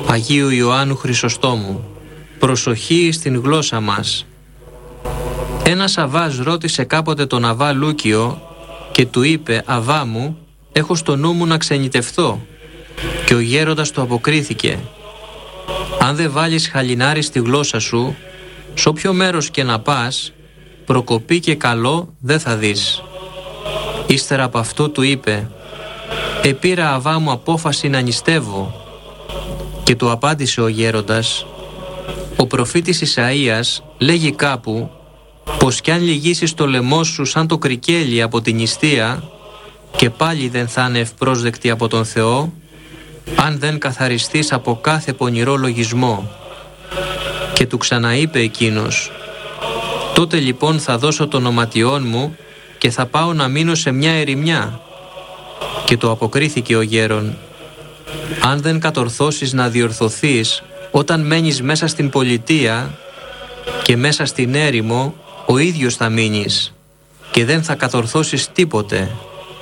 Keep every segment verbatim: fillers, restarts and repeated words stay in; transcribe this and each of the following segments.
Αγίου Ιωάννου Χρυσοστόμου, προσοχή στην γλώσσα μας. Ένας Αβάς ρώτησε κάποτε τον Αβά Λούκιο και του είπε «Αβά μου, έχω στο νου μου να ξενιτευθώ». Και ο γέροντας του αποκρίθηκε «Αν δεν βάλεις χαλινάρι στη γλώσσα σου, σ' όποιο μέρος και να πας, προκοπή και καλό δεν θα δεις». Ύστερα από αυτό του είπε «Επήρα Αβά μου απόφαση να νηστεύω». Και του απάντησε ο γέροντας «Ο προφήτης Ισαΐας λέγει κάπου πως κι αν λυγίσεις το λαιμό σου σαν το κρικέλι από την νηστεία και πάλι δεν θα είναι ευπρόσδεκτη από τον Θεό, αν δεν καθαριστείς από κάθε πονηρό λογισμό». Και του ξαναείπε εκείνος «Τότε λοιπόν θα δώσω τον οματιόν μου και θα πάω να μείνω σε μια ερημιά». Και του αποκρίθηκε ο γέρον «Αν δεν κατορθώσεις να διορθωθείς όταν μένεις μέσα στην πολιτεία και μέσα στην έρημο, ο ίδιος θα μείνεις και δεν θα κατορθώσεις τίποτε».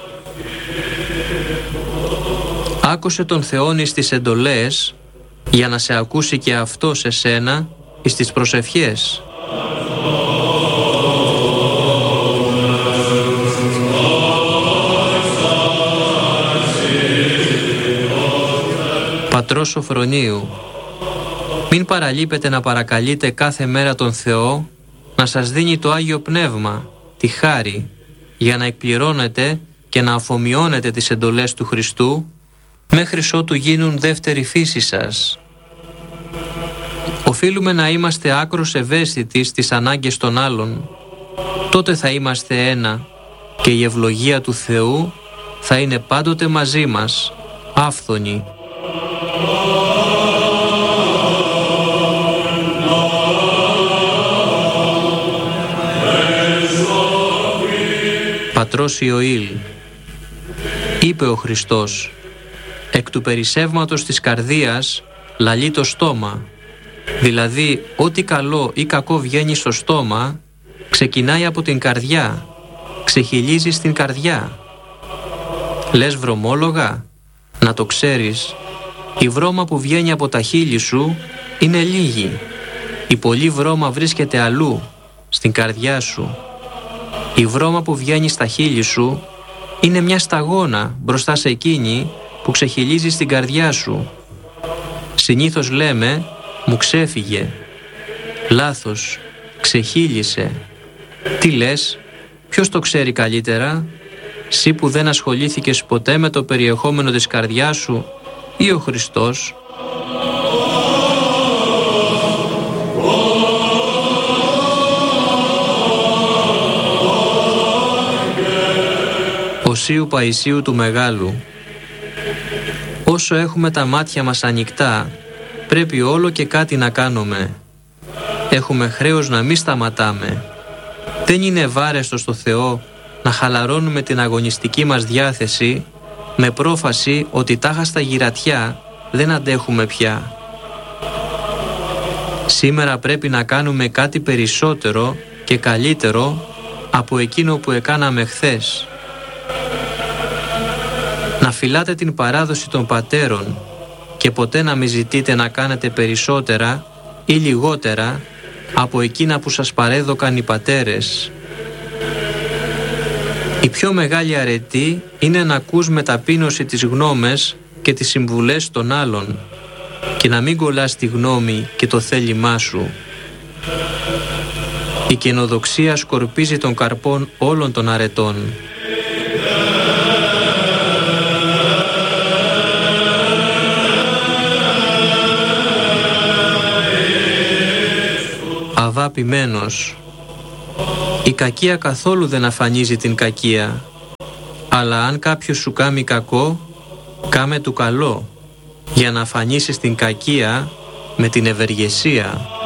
Άκουσε τον Θεόν εις τις εντολές για να σε ακούσει και αυτός εσένα εις τις προσευχές. Πατρός Σοφρονίου, μην παραλείπετε να παρακαλείτε κάθε μέρα τον Θεό να σας δίνει το Άγιο Πνεύμα, τη χάρη, για να εκπληρώνετε και να αφομοιώνετε τις εντολές του Χριστού μέχρι ότου γίνουν δεύτερη φύση σας. Οφείλουμε να είμαστε άκρως ευαίσθητοι στις ανάγκες των άλλων. Τότε θα είμαστε ένα και η ευλογία του Θεού θα είναι πάντοτε μαζί μας, άφθονη. Πατρός Ιωήλ, είπε ο Χριστός, εκ του περισσεύματος της καρδίας λαλεί το στόμα. Δηλαδή, ό,τι καλό ή κακό βγαίνει στο στόμα, ξεκινάει από την καρδιά, ξεχυλίζει στην καρδιά. Λες βρωμόλογα? Να το ξέρεις, η βρώμα που βγαίνει από τα χείλη σου είναι λίγη. Η πολλή βρώμα βρίσκεται αλλού, στην καρδιά σου. Η βρώμα που βγαίνει στα χείλη σου είναι μια σταγόνα μπροστά σε εκείνη που ξεχυλίζει στην καρδιά σου. Συνήθως λέμε «μου ξέφυγε». Λάθος, ξεχύλισε. Τι λες, ποιος το ξέρει καλύτερα? Συ που δεν ασχολήθηκες ποτέ με το περιεχόμενο της καρδιάς σου ή ο Χριστός? Οσίου Παϊσίου του Μεγάλου, όσο έχουμε τα μάτια μας ανοιχτά, πρέπει όλο και κάτι να κάνουμε. Έχουμε χρέος να μην σταματάμε. Δεν είναι ευάρεστο στο Θεό να χαλαρώνουμε την αγωνιστική μας διάθεση με πρόφαση ότι τάχα στα γυρατιά δεν αντέχουμε πια. Σήμερα πρέπει να κάνουμε κάτι περισσότερο και καλύτερο από εκείνο που έκαναμε χθες. Να φυλάτε την παράδοση των πατέρων και ποτέ να μην ζητείτε να κάνετε περισσότερα ή λιγότερα από εκείνα που σας παρέδωκαν οι πατέρες. Η πιο μεγάλη αρετή είναι να ακούς με ταπείνωση τις γνώμες και τις συμβουλές των άλλων και να μην κολλάς τη γνώμη και το θέλημά σου. Η καινοδοξία σκορπίζει των καρπών όλων των αρετών. Αβάπημένος, η κακία καθόλου δεν αφανίζει την κακία, αλλά αν κάποιος σου κάμει κακό, κάμε του καλό, για να αφανίσεις την κακία με την ευεργεσία.